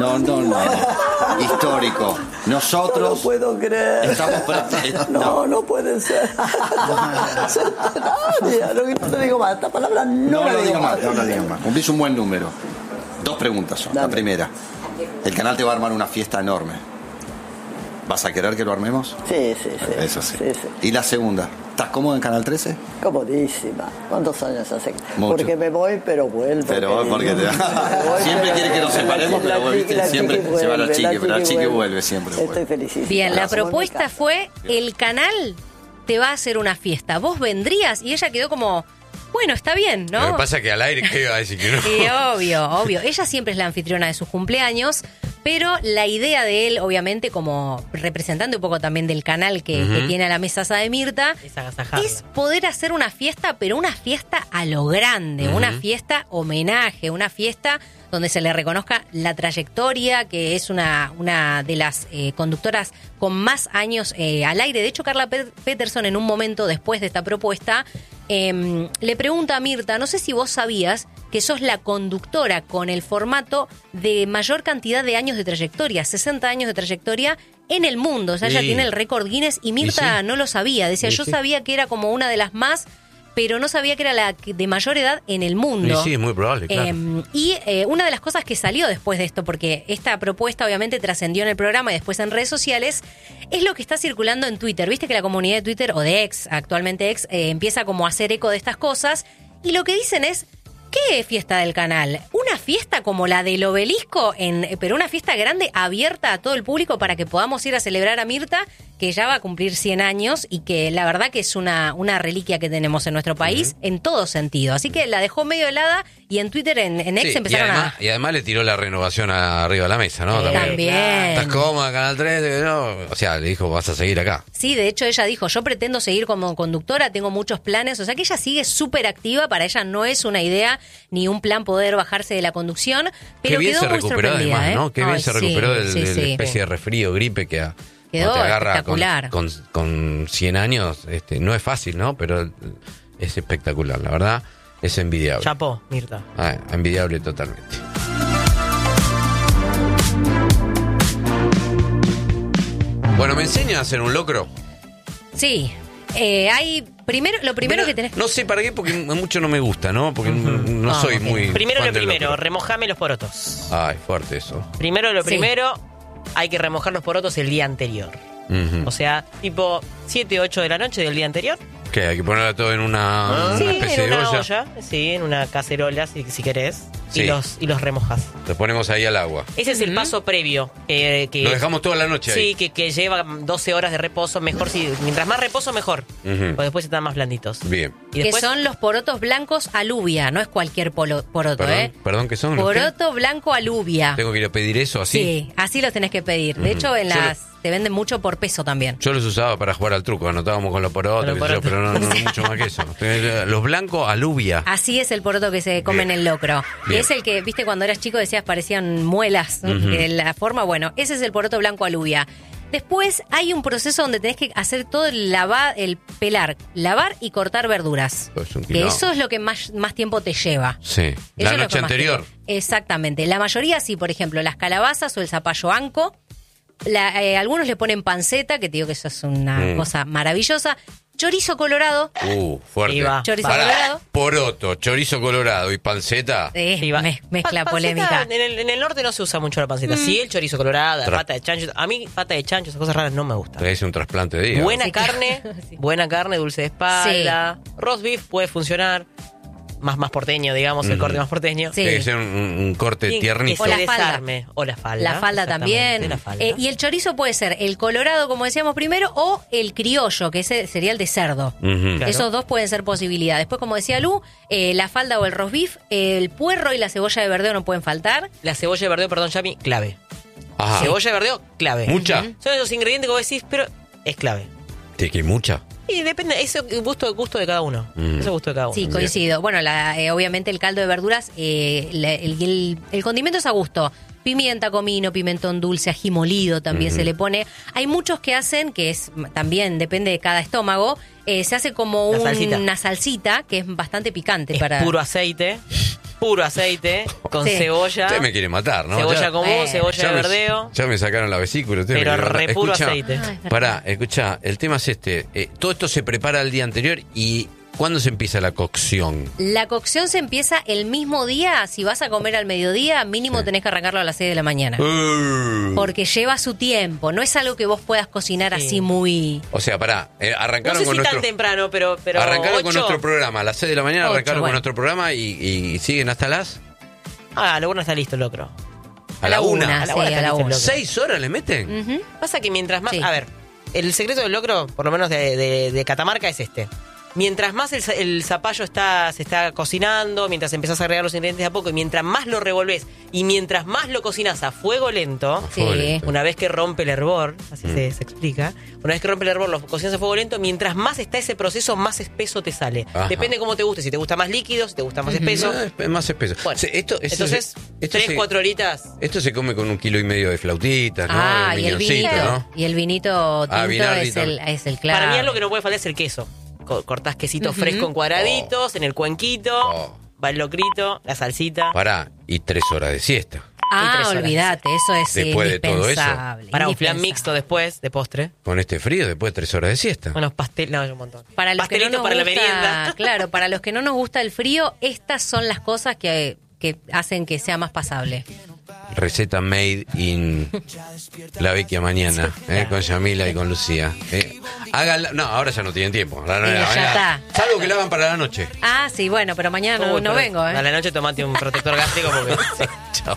No. Histórico. Nosotros... No puedo creer. Estamos No puede ser. No te digo más. Esta palabra no la digo más. Cumplís un buen número. 2 preguntas son. Dale. La primera. El canal te va a armar una fiesta enorme. ¿Vas a querer que lo armemos? Sí. Eso sí. Sí. ¿Y la segunda? ¿Estás cómodo en Canal 13? Comodísima. ¿Cuántos años hace? Mucho. Porque me voy, pero vuelvo. Pero porque te... siempre quiere que nos separemos, pero ¿viste? Siempre se va la chiqui, pero la chiqui vuelve siempre. Estoy felicísima. Bien, la propuesta fue: el canal te va a hacer una fiesta. ¿Vos vendrías? Y ella quedó como... Bueno, está bien, ¿no? Lo que pasa es que al aire, ¿qué iba a decir que no? Sí, obvio. Ella siempre es la anfitriona de sus cumpleaños, pero la idea de él, obviamente, como representante un poco también del canal que tiene a la mesa de Mirta, es poder hacer una fiesta, pero una fiesta a lo grande, una fiesta homenaje, una fiesta donde se le reconozca la trayectoria, que es una de las conductoras con más años al aire. De hecho, Carla Peterson, en un momento después de esta propuesta, le pregunta a Mirta: no sé si vos sabías que sos la conductora con el formato de mayor cantidad de años de trayectoria, 60 años de trayectoria en el mundo. O sea, ella tiene el récord Guinness y Mirta no lo sabía. Decía, yo sabía que era como una de las más, pero no sabía que era la de mayor edad en el mundo. Sí, es muy probable, claro. Y una de las cosas que salió después de esto, porque esta propuesta obviamente trascendió en el programa y después en redes sociales, es lo que está circulando en Twitter. Viste que la comunidad de Twitter, o de X, actualmente X, empieza como a hacer eco de estas cosas. Y lo que dicen es: ¿qué fiesta del canal? Una fiesta como la del Obelisco, pero una fiesta grande, abierta a todo el público para que podamos ir a celebrar a Mirta, que ya va a cumplir 100 años y que la verdad que es una reliquia que tenemos en nuestro país en todo sentido. Así que la dejó medio helada y en Twitter, en X, empezaron y además le tiró la renovación arriba de la mesa, ¿no? También. ¿Estás cómoda, Canal 3? No. O sea, le dijo, vas a seguir acá. Sí, de hecho ella dijo, yo pretendo seguir como conductora, tengo muchos planes. O sea que ella sigue súper activa. Para ella no es una idea ni un plan poder bajarse de la conducción. Pero qué bien quedó se muy recuperó sorprendida, además, ¿no? Qué bien se recuperó de la sí. especie de resfrío, gripe que quedó te agarra espectacular. Con 100 años. No es fácil, ¿no? Pero es espectacular, la verdad. Es envidiable. Chapó, Mirta. Envidiable totalmente. Bueno, ¿me enseñan a hacer un locro? Sí. Lo primero que tenés... No sé para qué, porque mucho no me gusta, ¿no? Porque no soy muy... Primero fan lo del primero, locro. remojame los porotos. Ay, fuerte eso. Primero, hay que remojar los porotos el día anterior. O sea, tipo 7, 8 de la noche del día anterior. ¿Qué? Hay que ponerlo todo en una especie en de una olla. Sí, en una cacerola, si querés. Sí. Y los remojas. Lo ponemos ahí al agua. Ese es el paso previo. Lo dejamos toda la noche ahí. Sí, que lleva 12 horas de reposo. Mejor, mientras más reposo, mejor. Porque después están más blanditos. Bien. Y después, que son los porotos blancos alubia, no es cualquier poroto, Perdón, ¿qué son? Poroto blanco alubia. ¿Tengo que ir a pedir eso así? Sí, así los tenés que pedir. De hecho, te venden mucho por peso también. Yo los usaba para jugar al truco, anotábamos con los porotos, pero no mucho más que eso. Los blancos, alubia. Así es el poroto que se come en el locro. Bien. Es el que, viste, cuando eras chico decías parecían muelas, de la forma, bueno, ese es el poroto blanco alubia. Después hay un proceso donde tenés que hacer todo el pelar, lavar y cortar verduras. Que eso es lo que más tiempo te lleva. Sí, la noche anterior. Exactamente. La mayoría sí, por ejemplo, las calabazas o el zapallo anco. Algunos le ponen panceta, que te digo que eso es una cosa maravillosa. Chorizo colorado. Fuerte. Chorizo colorado. Poroto, chorizo colorado y panceta. Mezcla polémica. Panceta, en el norte no se usa mucho la panceta. Sí, el chorizo colorado, pata de chancho. A mí, pata de chancho, esas cosas raras no me gustan. Te hice un trasplante de hígado. Buena carne, dulce de espalda. Sí. Roast beef puede funcionar. Más porteño, digamos, el corte más porteño. Sí. Tiene que ser un corte tiernito. O la falda. O la falda. La falda también. La falda. Y el chorizo puede ser el colorado, como decíamos primero, o el criollo, que ese sería el de cerdo. Claro. Esos dos pueden ser posibilidades. Después, como decía Lu, la falda o el roast beef, el puerro y la cebolla de verdeo no pueden faltar. La cebolla de verdeo, perdón, Yami, clave. Ajá. Cebolla de verdeo, clave. ¿Mucha? Son esos ingredientes que vos decís, pero es clave. ¿Tiene que ir mucha? Y depende, eso es gusto de cada uno. Eso es gusto de cada uno. Sí, coincido. Bueno, obviamente el caldo de verduras, el condimento es a gusto. Pimienta, comino, pimentón dulce, ají molido también se le pone. Hay muchos que hacen, que es también depende de cada estómago, se hace como una salsita que es bastante picante. Es puro aceite. puro aceite con cebolla. Usted me quiere matar, ¿no? Cebolla común, cebolla de verdeo. Ya me sacaron la vesícula. Pero re puro aceite. Pará, escuchá, el tema es este. Todo esto se prepara el día anterior y ¿cuándo se empieza la cocción? La cocción se empieza el mismo día. Si vas a comer al mediodía, mínimo tenés que arrancarlo a las 6 de la mañana. Porque lleva su tiempo. No es algo que vos puedas cocinar así muy... O sea, pará, arrancaron no sé con si nuestro... tan temprano, pero arrancaron 8. con nuestro programa a las 6 de la mañana, 8, arrancaron con bueno. nuestro programa y siguen hasta las... A la 1 está listo el locro. A la 1. Sí, a la está listo el 1. locro. 6 horas le meten. Ujú. Pasa que mientras más... Sí. A ver, el secreto del locro, por lo menos de Catamarca, es este. Mientras más el zapallo se está cocinando, mientras empezás a agregar los ingredientes de a poco, y mientras más lo revolvés, y mientras más lo cocinas a fuego lento, Sí. una vez que rompe el hervor, así se explica, una vez que rompe el hervor, lo cocinas a fuego lento, mientras más está ese proceso, más espeso te sale. Ajá. Depende cómo te guste, si te gusta más líquido, si te gusta más espeso. Es más espeso. Bueno, entonces, esto 3-4 horitas. Esto se come con 1,5 kilos de flautitas, ¿no? Ah, De y el miñoncito, vinito. ¿no? Y el vinito tinto vinarrito. es el claro. Para mí es lo que no puede faltar es el queso. Cortás quesito fresco en cuadraditos, en el cuenquito, va el locrito, la salsita. Pará, y 3 horas de siesta. Ah, 3 horas. olvídate, eso es Después de todo eso. indispensable. Para un flan indispensable. mixto después, de postre. Con este frío, después de 3 horas de siesta. Unos pasteles, no, un montón. Para los que no Pastelito nos para la gusta, merienda. claro, para los que no nos gusta el frío, estas son las cosas que hacen que sea más pasable. Receta made in La Vecchia mañana, con Yamila y con Lucía. Háganla, no, ahora ya no tienen tiempo. Ya está. Salvo que la hagan para la noche. Ah, sí, bueno, pero mañana no Uy, pero vengo, ¿eh? A la noche tomate un protector gástrico porque... Chao.